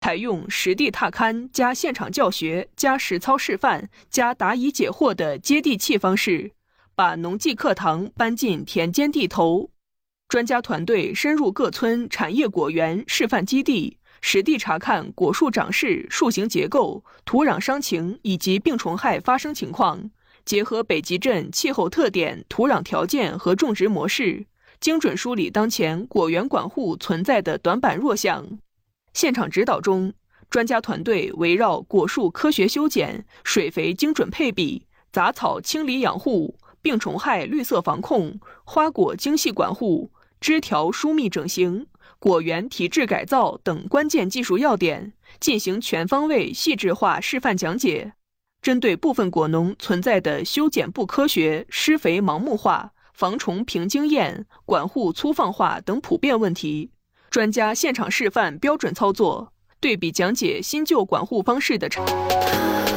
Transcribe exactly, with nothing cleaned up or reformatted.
采用实地踏勘加现场教学加实操示范加答疑解惑的接地气方式，把农技课堂搬进田间地头。专家团队深入各村产业果园示范基地，实地查看果树长势、树形结构、土壤伤情以及病虫害发生情况，结合北极镇气候特点、土壤条件和种植模式，精准梳理当前果园管护存在的短板弱项。现场指导中，专家团队围绕果树科学修剪、水肥精准配比、杂草清理养护、病虫害绿色防控、花果精细管护、枝条疏密整形、果园体质改造等关键技术要点，进行全方位细致化示范讲解。针对部分果农存在的修剪不科学、施肥盲目化、防虫凭经验、管护粗放化等普遍问题，专家现场示范标准操作，对比讲解新旧管护方式的差。